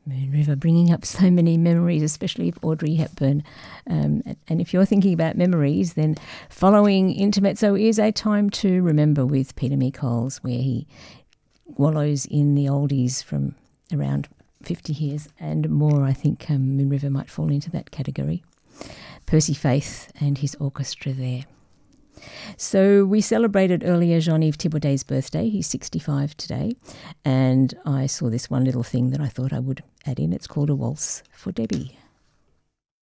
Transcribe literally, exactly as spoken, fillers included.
Moon River, bringing up so many memories, especially of Audrey Hepburn. Um, and if you're thinking about memories, then following Intermezzo is a time to remember with Peter Me Coles, where he wallows in the oldies from around fifty years and more. I think um, Moon River might fall into that category. Percy Faith and his orchestra there. So we celebrated earlier Jean-Yves Thibaudet's birthday. He's sixty-five today. And I saw this one little thing that I thought I would add in. It's called A Waltz for Debbie.